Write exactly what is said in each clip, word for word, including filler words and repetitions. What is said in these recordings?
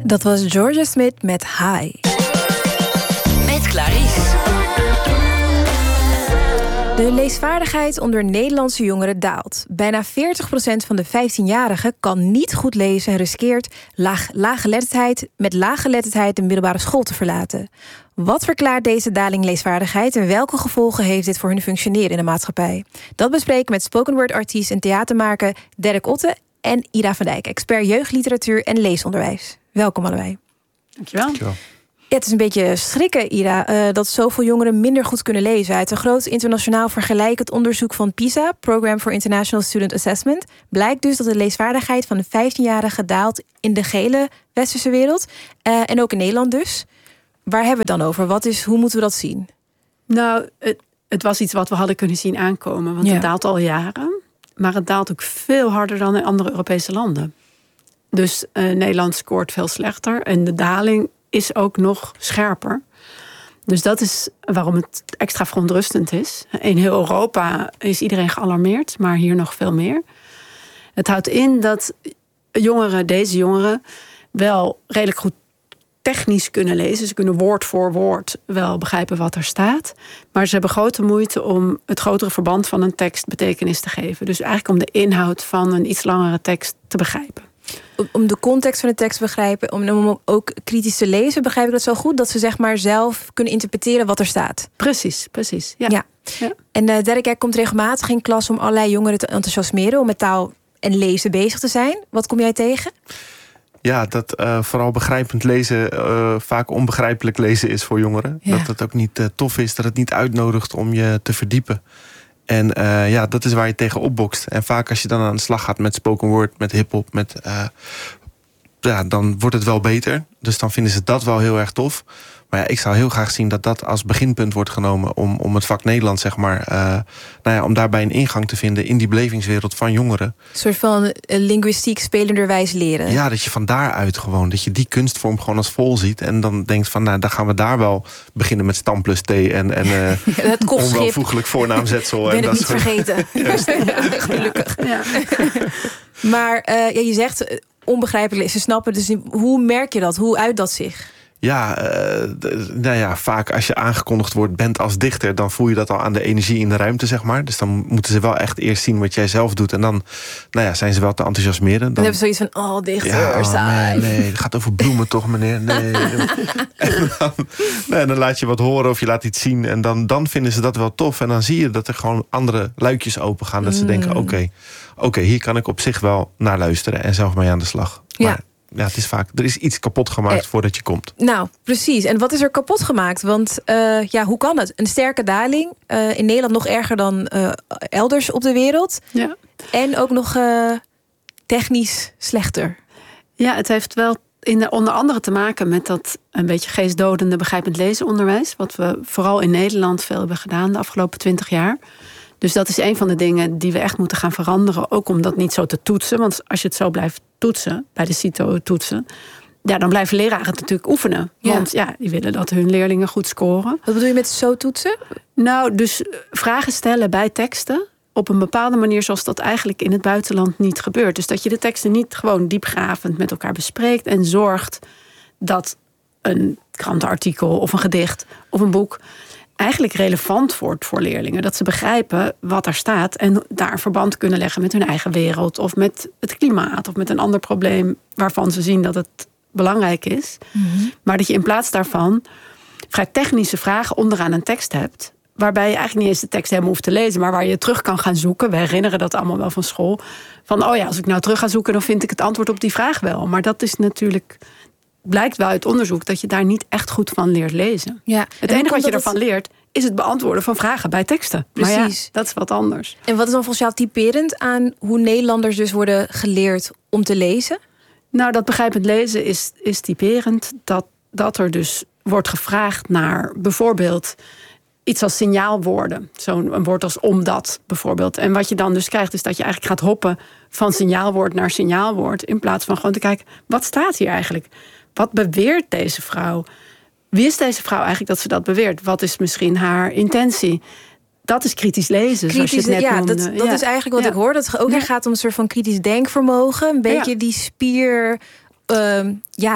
Dat was Georgia Smith met High. Met Clarice. De leesvaardigheid onder Nederlandse jongeren daalt. Bijna veertig procent van de vijftienjarigen kan niet goed lezen en riskeert laag, laaggeletterdheid, met laaggeletterdheid de middelbare school te verlaten. Wat verklaart deze daling leesvaardigheid en welke gevolgen heeft dit voor hun functioneren in de maatschappij? Dat bespreken met spoken word artiest en theatermaker Derek Otte en Ida van Dijk, expert jeugdliteratuur en leesonderwijs. Welkom allebei. Dankjewel. Dankjewel. Ja, het is een beetje schrikken, Ida, uh, dat zoveel jongeren minder goed kunnen lezen. Uit een groot internationaal vergelijkend onderzoek van PISA, Program for International Student Assessment, blijkt dus dat de leesvaardigheid van de vijftienjarigen daalt in de gehele westerse wereld. Uh, en ook in Nederland dus. Waar hebben we het dan over? Wat is, hoe moeten we dat zien? Nou, het, het was iets wat we hadden kunnen zien aankomen. Want ja. Het daalt al jaren. Maar het daalt ook veel harder dan in andere Europese landen. Dus uh, Nederland scoort veel slechter. En de daling is ook nog scherper. Dus dat is waarom het extra verontrustend is. In heel Europa is iedereen gealarmeerd, maar hier nog veel meer. Het houdt in dat jongeren, deze jongeren, wel redelijk goed technisch kunnen lezen. Ze kunnen woord voor woord wel begrijpen wat er staat. Maar ze hebben grote moeite om het grotere verband van een tekst betekenis te geven. Dus eigenlijk om de inhoud van een iets langere tekst te begrijpen. Om de context van de tekst te begrijpen, om hem ook kritisch te lezen, begrijp ik dat zo goed, dat ze zeg maar zelf kunnen interpreteren wat er staat. Precies, precies. Ja. ja. ja. En uh, Derek, jij komt regelmatig in klas om allerlei jongeren te enthousiasmeren, om met taal en lezen bezig te zijn. Wat kom jij tegen? Ja, dat uh, vooral begrijpend lezen uh, vaak onbegrijpelijk lezen is voor jongeren. Ja. Dat het ook niet uh, tof is, dat het niet uitnodigt om je te verdiepen. En uh, ja, dat is waar je tegen opbokst. En vaak als je dan aan de slag gaat met spoken word, met hiphop, met uh, ja, dan wordt het wel beter. Dus dan vinden ze dat wel heel erg tof. Maar ja, ik zou heel graag zien dat dat als beginpunt wordt genomen om, om het vak Nederlands, zeg maar, uh, nou ja, om daarbij een ingang te vinden in die belevingswereld van jongeren. Een soort van uh, linguïstiek spelenderwijs leren. Ja, dat je van daaruit gewoon, dat je die kunstvorm gewoon als vol ziet. En dan denkt van, nou, dan gaan we daar wel beginnen met stam plus T en, en uh, het onwelvoeglijk voornaamzetsel. Ben en het dat niet soort... vergeten. Ja, gelukkig. Ja. Maar uh, ja, je zegt uh, onbegrijpelijk, ze snappen dus niet. Hoe merk je dat? Hoe uit dat zich? Ja, uh, d- nou ja, vaak als je aangekondigd wordt bent als dichter, dan voel je dat al aan de energie in de ruimte, zeg maar. Dus dan moeten ze wel echt eerst zien wat jij zelf doet. En dan nou ja, zijn ze wel te enthousiasmeren. Dan, dan hebben ze zoiets van, oh, dichter, ja, oh, saai. Nee, nee, het gaat over bloemen toch, meneer? Nee. en dan, nee, dan laat je wat horen of je laat iets zien. En dan, dan vinden ze dat wel tof. En dan zie je dat er gewoon andere luikjes open gaan. Dat ze mm. denken, oké, okay, okay, hier kan ik op zich wel naar luisteren en zelf mee aan de slag. Ja. Maar, ja, het is vaak, er is iets kapot gemaakt eh, voordat je komt. Nou, precies. En wat is er kapot gemaakt? Want uh, ja, hoe kan het? Een sterke daling. Uh, in Nederland nog erger dan uh, elders op de wereld. Ja. En ook nog uh, technisch slechter. Ja, het heeft wel in de, onder andere te maken met dat een beetje geestdodende begrijpend lezen onderwijs. Wat we vooral in Nederland veel hebben gedaan de afgelopen twintig jaar. Dus dat is een van de dingen die we echt moeten gaan veranderen. Ook om dat niet zo te toetsen. Want als je het zo blijft toetsen, bij de CITO-toetsen, ja, dan blijven leraren het natuurlijk oefenen. Ja. Want ja, die willen dat hun leerlingen goed scoren. Wat bedoel je met zo toetsen? Nou, dus vragen stellen bij teksten op een bepaalde manier zoals dat eigenlijk in het buitenland niet gebeurt. Dus dat je de teksten niet gewoon diepgravend met elkaar bespreekt en zorgt dat een krantenartikel of een gedicht of een boek eigenlijk relevant wordt voor leerlingen. Dat ze begrijpen wat er staat en daar een verband kunnen leggen met hun eigen wereld of met het klimaat of met een ander probleem waarvan ze zien dat het belangrijk is. Mm-hmm. Maar dat je in plaats daarvan vrij technische vragen onderaan een tekst hebt, waarbij je eigenlijk niet eens de tekst helemaal hoeft te lezen, maar waar je terug kan gaan zoeken. We herinneren dat allemaal wel van school. Van, oh ja, als ik nou terug ga zoeken, dan vind ik het antwoord op die vraag wel. Maar dat is natuurlijk, blijkt wel uit onderzoek, dat je daar niet echt goed van leert lezen. Ja. Het enige wat je ervan het leert, is het beantwoorden van vragen bij teksten. Precies. Maar ja, dat is wat anders. En wat is dan volgens jou typerend aan hoe Nederlanders dus worden geleerd om te lezen? Nou, dat begrijpend lezen is, is typerend. Dat, dat er dus wordt gevraagd naar bijvoorbeeld iets als signaalwoorden. Zo'n woord als omdat bijvoorbeeld. En wat je dan dus krijgt is dat je eigenlijk gaat hoppen van signaalwoord naar signaalwoord, in plaats van gewoon te kijken, wat staat hier eigenlijk? Wat beweert deze vrouw? Wie is deze vrouw eigenlijk dat ze dat beweert? Wat is misschien haar intentie? Dat is kritisch lezen, kritisch, zoals je het net ja, noemde. Dat, dat ja. is eigenlijk wat ja. ik hoor. Dat het ook ja. gaat om een soort van kritisch denkvermogen. Een beetje ja. die spier um, ja,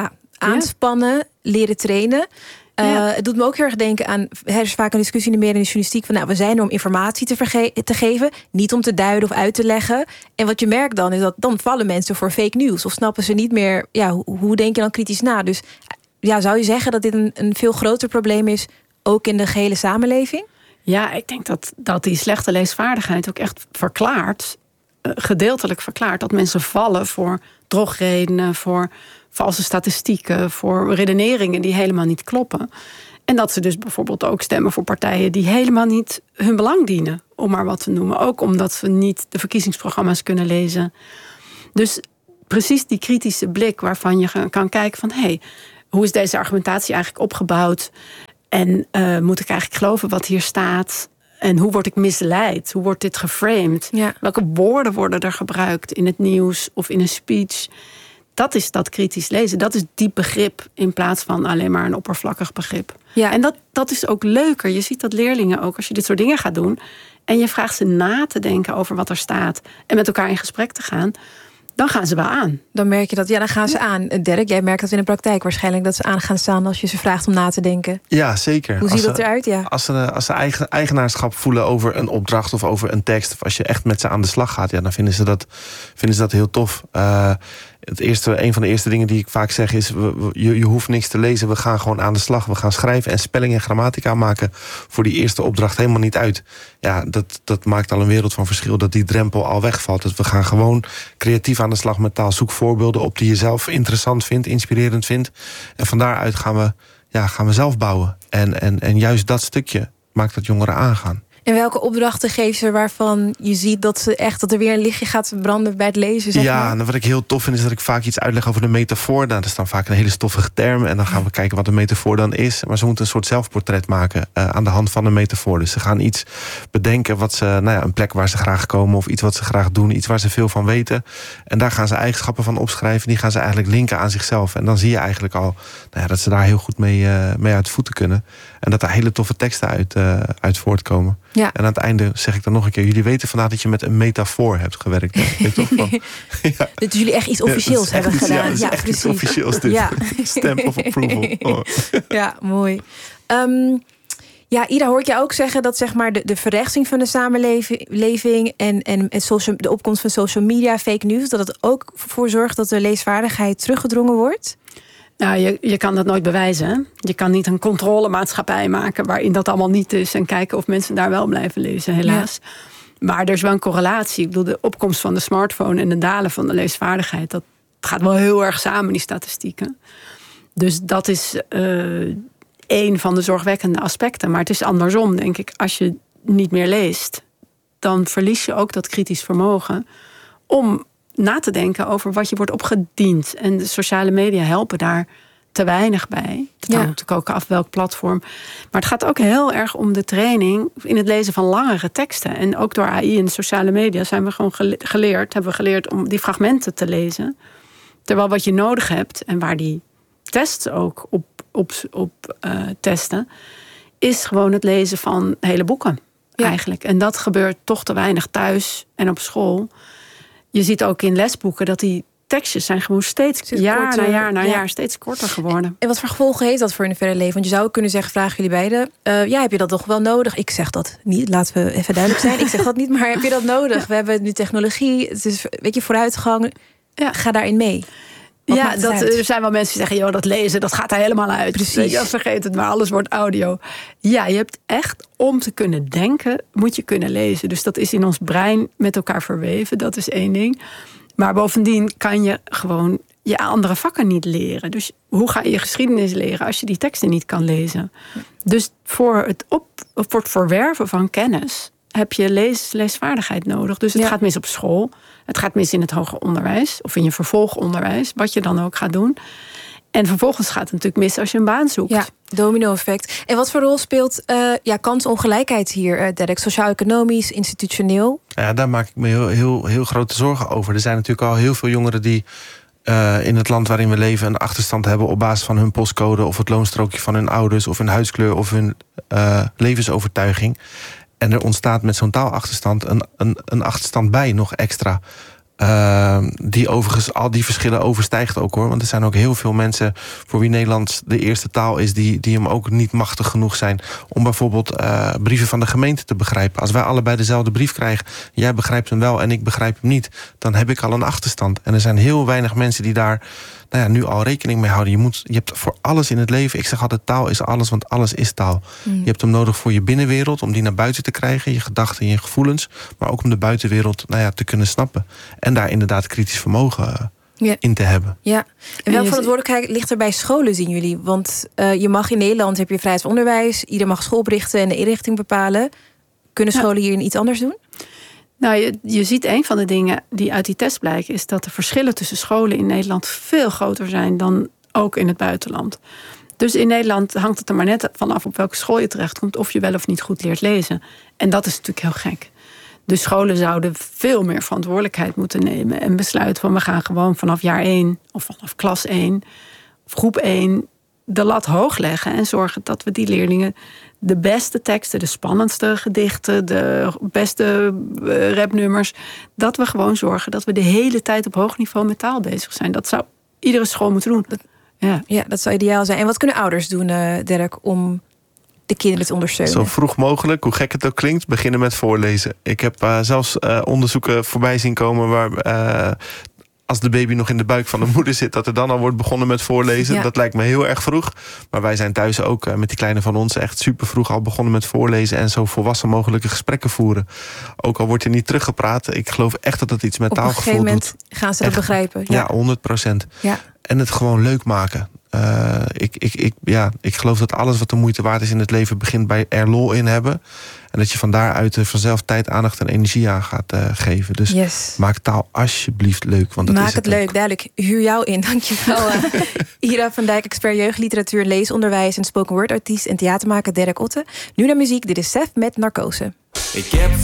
aanspannen, leren trainen. Uh, ja. Het doet me ook heel erg denken aan... Er is vaak een discussie in de meer in de journalistiek... van nou, we zijn er om informatie te, verge- te geven... niet om te duiden of uit te leggen. En wat je merkt dan, is dat dan vallen mensen voor fake news... of snappen ze niet meer... ja, hoe, hoe denk je dan kritisch na? Dus ja, zou je zeggen dat dit een, een veel groter probleem is... ook in de gehele samenleving? Ja, ik denk dat, dat die slechte leesvaardigheid ook echt verklaart... Uh, gedeeltelijk verklaart dat mensen vallen voor drogredenen... voor valse statistieken, voor redeneringen die helemaal niet kloppen. En dat ze dus bijvoorbeeld ook stemmen voor partijen... die helemaal niet hun belang dienen, om maar wat te noemen. Ook omdat ze niet de verkiezingsprogramma's kunnen lezen. Dus precies die kritische blik waarvan je kan kijken van... hé, hey, hoe is deze argumentatie eigenlijk opgebouwd? En uh, moet ik eigenlijk geloven wat hier staat? En hoe word ik misleid? Hoe wordt dit geframed? Ja. Welke woorden worden er gebruikt in het nieuws of in een speech? Dat is dat kritisch lezen. Dat is diep begrip in plaats van alleen maar een oppervlakkig begrip. Ja. En dat, dat is ook leuker. Je ziet dat leerlingen ook, als je dit soort dingen gaat doen... en je vraagt ze na te denken over wat er staat... en met elkaar in gesprek te gaan... dan gaan ze wel aan. Dan merk je dat, ja, dan gaan ze aan. Dirk, jij merkt dat in de praktijk waarschijnlijk... dat ze aan gaan staan als je ze vraagt om na te denken. Ja, zeker. Hoe als ziet dat ze, eruit? Ja. Als ze, als ze eigen, eigenaarschap voelen over een opdracht of over een tekst... of als je echt met ze aan de slag gaat... Ja, dan vinden ze dat, vinden ze dat heel tof. Uh, het eerste, een van de eerste dingen die ik vaak zeg is... We, we, je, je hoeft niks te lezen, we gaan gewoon aan de slag. We gaan schrijven en spelling en grammatica maken... voor die eerste opdracht helemaal niet uit. Ja, dat, dat maakt al een wereld van verschil... dat die drempel al wegvalt. Dus we gaan gewoon creatief aan de slag met taal. Zoek voorbeelden op die je zelf interessant vindt, inspirerend vindt. En van daaruit gaan we, ja, gaan we zelf bouwen. En, en, en juist dat stukje maakt dat jongeren aangaan. En welke opdrachten geven ze waarvan je ziet dat ze echt dat er weer een lichtje gaat branden bij het lezen? Zeg ja, maar? en wat ik heel tof vind is dat ik vaak iets uitleg over de metafoor. Nou, dat is dan vaak een hele stoffige term. En dan gaan we kijken wat een metafoor dan is. Maar ze moeten een soort zelfportret maken uh, aan de hand van een metafoor. Dus ze gaan iets bedenken wat ze, nou ja, een plek waar ze graag komen of iets wat ze graag doen, iets waar ze veel van weten. En daar gaan ze eigenschappen van opschrijven. Die gaan ze eigenlijk linken aan zichzelf. En dan zie je eigenlijk al nou ja, dat ze daar heel goed mee, uh, mee uit de voeten kunnen. En dat er hele toffe teksten uit, uh, uit voortkomen. Ja. En aan het einde zeg ik dan nog een keer... jullie weten vandaag dat je met een metafoor hebt gewerkt. Weet je toch van, ja. Dat jullie echt iets officieels ja, hebben iets, gedaan. Ja, dat is ja, echt precies. iets officieels dit. Ja. Stamp of approval. Oh. Ja, mooi. Um, ja, Ida, hoor ik jou ook zeggen dat zeg maar de, de verrechtsing van de samenleving... en, en, en social, de opkomst van social media, fake news... dat het ook voor zorgt dat de leesvaardigheid teruggedrongen wordt? Nou, je, je kan dat nooit bewijzen. Hè? Je kan niet een controlemaatschappij maken waarin dat allemaal niet is... en kijken of mensen daar wel blijven lezen, helaas. Ja. Maar er is wel een correlatie. Ik bedoel, de opkomst van de smartphone en de dalen van de leesvaardigheid... dat gaat wel heel erg samen, die statistieken. Dus dat is uh, één van de zorgwekkende aspecten. Maar het is andersom, denk ik. Als je niet meer leest, dan verlies je ook dat kritisch vermogen... om na te denken over wat je wordt opgediend. En de sociale media helpen daar te weinig bij. Het hangt natuurlijk ook af welk platform. Maar het gaat ook heel erg om de training in het lezen van langere teksten. En ook door A I en de sociale media zijn we gewoon geleerd, hebben we geleerd om die fragmenten te lezen. Terwijl wat je nodig hebt, en waar die tests ook op, op, op uh, testen, is gewoon het lezen van hele boeken. Ja. Eigenlijk. En dat gebeurt toch te weinig thuis en op school. Je ziet ook in lesboeken dat die tekstjes zijn gewoon steeds, steeds jaar korter, na jaar na ja. jaar steeds korter geworden. En wat voor gevolgen heeft dat voor in het verder leven? Want je zou ook kunnen zeggen, vragen jullie beiden... Uh, ja, heb je dat toch wel nodig? Ik zeg dat niet, laten we even duidelijk zijn. Ik zeg dat niet, maar heb je dat nodig? Ja. We hebben nu technologie, het is, weet je, vooruitgang. Ja. Ga daarin mee. Wat ja, dat, er zijn wel mensen die zeggen... joh, dat lezen, dat gaat er helemaal uit. Precies. Je, vergeet het, maar alles wordt audio. Ja, je hebt echt, om te kunnen denken, moet je kunnen lezen. Dus dat is in ons brein met elkaar verweven. Dat is één ding. Maar bovendien kan je gewoon je andere vakken niet leren. Dus hoe ga je je geschiedenis leren als je die teksten niet kan lezen? Dus voor het, op, voor het verwerven van kennis heb je lees, leesvaardigheid nodig. Dus het ja. gaat mis op school. Het gaat mis in het hoger onderwijs. Of in je vervolgonderwijs. Wat je dan ook gaat doen. En vervolgens gaat het natuurlijk mis als je een baan zoekt. Ja, domino-effect. En wat voor rol speelt uh, ja, kansongelijkheid hier, uh, Derek? Sociaal-economisch, institutioneel? Ja, daar maak ik me heel, heel, heel grote zorgen over. Er zijn natuurlijk al heel veel jongeren die uh, in het land waarin we leven een achterstand hebben op basis van hun postcode of het loonstrookje van hun ouders of hun huidskleur of hun uh, levensovertuiging. En er ontstaat met zo'n taalachterstand een, een, een achterstand bij nog extra. Uh, die overigens al die verschillen overstijgt ook hoor. Want er zijn ook heel veel mensen voor wie Nederlands de eerste taal is, die, die hem ook niet machtig genoeg zijn om bijvoorbeeld uh, brieven van de gemeente te begrijpen. Als wij allebei dezelfde brief krijgen, jij begrijpt hem wel en ik begrijp hem niet, dan heb ik al een achterstand. En er zijn heel weinig mensen die daar nou ja, nu al rekening mee houden. Je, moet, je hebt voor alles in het leven, ik zeg altijd taal is alles, want alles is taal. Mm. Je hebt hem nodig voor je binnenwereld, om die naar buiten te krijgen, je gedachten en je gevoelens, maar ook om de buitenwereld nou ja, te kunnen snappen. En daar inderdaad kritisch vermogen uh, ja. in te hebben. Ja. En welke verantwoordelijkheid ligt er bij scholen, zien jullie? Want uh, je mag in Nederland, heb je vrijheid van onderwijs, ieder mag school oprichten en de inrichting bepalen. Kunnen scholen ja. hierin iets anders doen? Nou, je, je ziet een van de dingen die uit die test blijken, is dat de verschillen tussen scholen in Nederland veel groter zijn dan ook in het buitenland. Dus in Nederland hangt het er maar net vanaf op welke school je terechtkomt, of je wel of niet goed leert lezen. En dat is natuurlijk heel gek. Dus scholen zouden veel meer verantwoordelijkheid moeten nemen en besluiten van we gaan gewoon vanaf jaar één of vanaf klas één of groep één de lat hoog leggen en zorgen dat we die leerlingen de beste teksten, de spannendste gedichten, de beste rapnummers, dat we gewoon zorgen dat we de hele tijd op hoog niveau met taal bezig zijn. Dat zou iedere school moeten doen. Ja, ja dat zou ideaal zijn. En wat kunnen ouders doen, uh, Derk, om de kinderen te ondersteunen? Zo vroeg mogelijk, hoe gek het ook klinkt, beginnen met voorlezen. Ik heb uh, zelfs uh, onderzoeken voorbij zien komen waar Uh, als de baby nog in de buik van de moeder zit, dat er dan al wordt begonnen met voorlezen. Ja. Dat lijkt me heel erg vroeg. Maar wij zijn thuis ook uh, met die kleine van ons echt super vroeg al begonnen met voorlezen en zo volwassen mogelijke gesprekken voeren. Ook al wordt er niet teruggepraat. Ik geloof echt dat het iets met taalgevoel doet. Op een gegeven moment gaan ze dat echt begrijpen. Ja, ja honderd procent. Ja. En het gewoon leuk maken. Uh, ik, ik, ik, ja, ik geloof dat alles wat de moeite waard is in het leven begint bij er lol in hebben. En dat je van daaruit vanzelf tijd, aandacht en energie aan gaat uh, geven. Dus yes. maak taal alsjeblieft leuk. Want dat maak is het, het leuk, ook. Duidelijk. Huur jou in, dankjewel. uh, Ira van Dijk, expert jeugdliteratuur, leesonderwijs en spoken word artiest en theatermaker Derk Otte. Nu naar muziek, dit is Sef met Narcose. Ik heb